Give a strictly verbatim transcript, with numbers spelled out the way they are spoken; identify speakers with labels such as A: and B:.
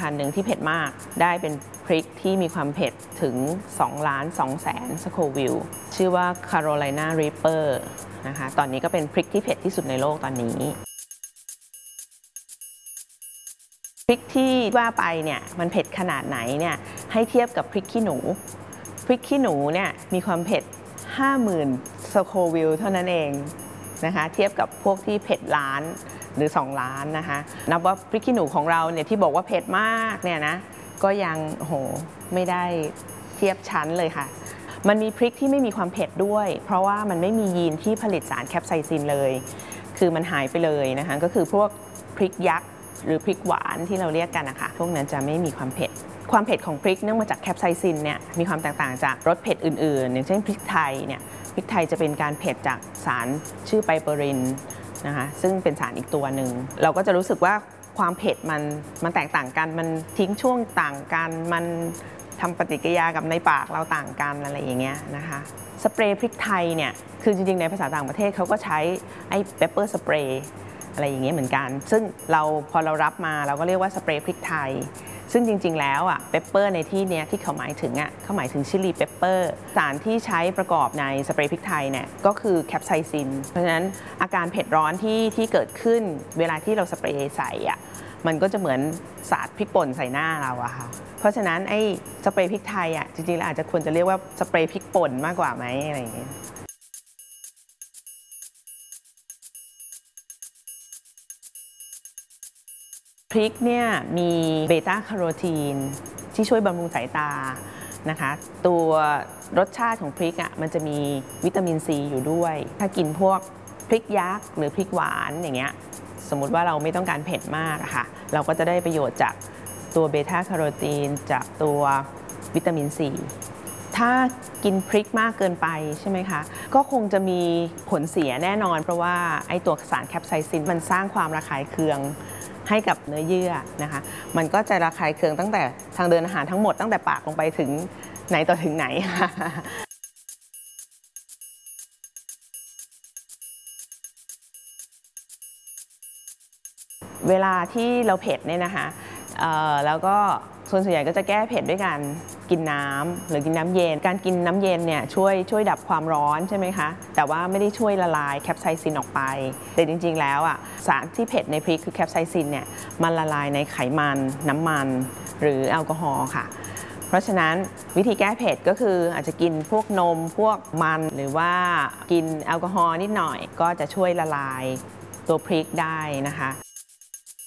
A: พันธุ์หนึ่งที่เผ็ดมากได้เป็นพริกที่มีความเผ็ดถึงสองล้านสองแสนสโควิลชื่อว่า Carolina Reaper นะคะตอนนี้ก็เป็นพริกที่เผ็ดที่สุดในโลกตอนนี้พริกที่ว่าไปเนี่ยมันเผ็ดขนาดไหนเนี่ยให้เทียบกับพริกขี้หนูพริกขี้หนูเนี่ยมีความเผ็ด ห้าหมื่น สโควิลเท่านั้นเองนะคะเทียบกับพวกที่เผ็ดล้านหรือสองล้านนะคะนับว่าพริกขี้หนูของเราเนี่ยที่บอกว่าเผ็ดมากเนี่ยนะก็ยังโหไม่ได้เทียบชั้นเลยค่ะมันมีพริกที่ไม่มีความเผ็ดด้วยเพราะว่ามันไม่มียีนที่ผลิตสารแคปไซซินเลยคือมันหายไปเลยนะคะก็คือพวกพริกยักษ์หรือพริกหวานที่เราเรียกกันนะคะพวกนั้นจะไม่มีความเผ็ดความเผ็ดของพริกเนื่องมาจากแคปไซซินเนี่ยมีความแตกต่างจากรสเผ็ดอื่นๆอย่างเช่นพริกไทยเนี่ยพริกไทยจะเป็นการเผ็ดจากสารชื่อไปเปอรินนะคะซึ่งเป็นสารอีกตัวหนึ่งเราก็จะรู้สึกว่าความเผ็ดมันมันแตกต่างกันมันทิ้งช่วงต่างกันมันทำปฏิกิริยากับในปากเราต่างกันอะไรอย่างเงี้ยนะคะสเปรย์พริกไทยเนี่ยคือจริงๆในภาษาต่างประเทศเขาก็ใช้ไอ้เปปเปอร์สเปรย์อะไรอย่างเงี้ยเหมือนกันซึ่งเราพอเรารับมาเราก็เรียกว่าสเปรย์พริกไทยซึ่งจริงๆแล้วอ่ะเปปเปอร์ในที่นี้ที่เขาหมายถึงอ่ะเขาหมายถึงชิลลีเปปเปอร์สารที่ใช้ประกอบในสเปรย์พริกไทยเนี่ยก็คือแคปไซซินเพราะฉะนั้นอาการเผ็ดร้อนที่ที่เกิดขึ้นเวลาที่เราสเปรย์ใส่อ่ะมันก็จะเหมือนสาดพริกป่นใส่หน้าเราอะค่ะเพราะฉะนั้นไอ้สเปรย์พริกไทยอ่ะจริงๆแล้วอาจจะควรจะเรียกว่าสเปรย์พริกป่นมากกว่าไหมอะไรอย่างเงี้ยพริกเนี่ยมีเบต้าแคโรทีนที่ช่วยบำรุงสายตานะคะตัวรสชาติของพริกอ่ะมันจะมีวิตามินซีอยู่ด้วยถ้ากินพวกพริกยักษ์หรือพริกหวานอย่างเงี้ยสมมุติว่าเราไม่ต้องการเผ็ดมากอะค่ะเราก็จะได้ประโยชน์จากตัวเบต้าแคโรทีนจากตัววิตามินซีถ้ากินพริกมากเกินไปใช่ไหมคะก็คงจะมีผลเสียแน่นอนเพราะว่าไอตัวสารแคปไซซินมันสร้างความระคายเคืองให้กับเนื้อเยื่อนะคะมันก็จะระคายเคืองตั้งแต่ทางเดินอาหารทั้งหมดตั้งแต่ปากลงไปถึงไหนต่อถึงไหนเวลาที่เราเผ็ดเนี่ยนะคะแล้วก็ส่วนใหญ่ก็จะแก้เผ็ดด้วยการกินน้ำหรือกินน้ำเย็นการกินน้ำเย็นเนี่ยช่วยช่วยดับความร้อนใช่ไหมคะแต่ว่าไม่ได้ช่วยละลายแคปไซซินออกไปแต่จริงๆแล้วอ่ะสารที่เผ็ดในพริกคือแคปไซซินเนี่ยมันละลายในไขมันน้ำมันหรือแอลกอฮอล์ค่ะเพราะฉะนั้นวิธีแก้เผ็ดก็คืออาจจะกินพวกนมพวกมันหรือว่ากินแอลกอฮอล์นิดหน่อยก็จะช่วยละลายตัวพริกได้นะคะ